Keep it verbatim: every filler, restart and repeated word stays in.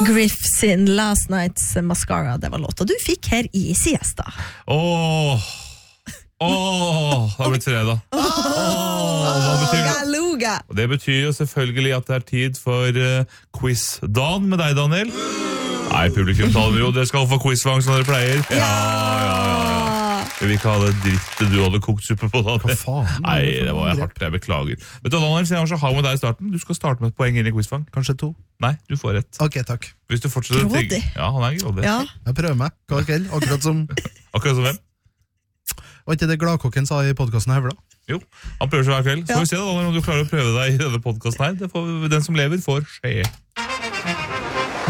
Griff sin Last Night's Mascara, det var låta du fikk her i siesta. Åh, åh, det har blitt fredag. Åh, hva betyr det? Luga. Og det betyr jo selvfølgelig at det er tid for uh, quiz-dagen med deg, Daniel. Nei, publikum taler jo, det skal få quizfang som dere pleier. Ja, ja, ja, ja. Jeg vil ikke ha det drittet du hadde kokt suppe på, Daniel. Hva faen? Nei, det var jeg hardt, jeg beklager. Vet du, Daniel, så jeg har så hav med deg i starten. Du skal starte med et poeng inn i quizfang. Kanskje to? Nei, du får rett. Ok, takk. Hvis du fortsetter å Grådig. tygge. Ja, han er grådig. Ja. Jeg prøver meg, hva kveld, akkurat som... Akkurat som hvem? Var ikke det Gladkokken sa i podcasten Hevla? Jo, han prøver seg hver kveld. Så Ja. får vi se da, Daniel, om du klarer å prøve deg i denne podcasten her. Det får, den som lever får skje.